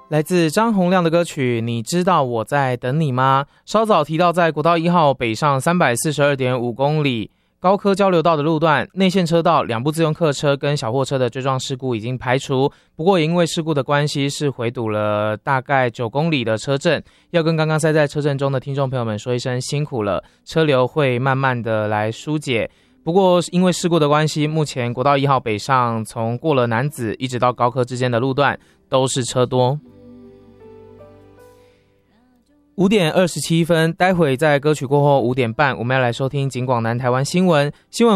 来自张洪量的歌曲《你知道我在等你吗》。稍早提到，在国道1号北上342.5公里高科交流道的路段，内线车道2部自用客车跟小货车的追撞事故已经排除，不过也因为事故的关系，是回堵了大概9公里的车阵，要跟刚刚塞在车阵中的听众朋友们说一声辛苦了，车流会慢慢的来疏解。不过因为事故的关系，目前国道1号北上从过了楠梓一直到高科之间的路段都是车多。5点27分，待会在歌曲过后5点半，我们要来收听警广南台湾新闻。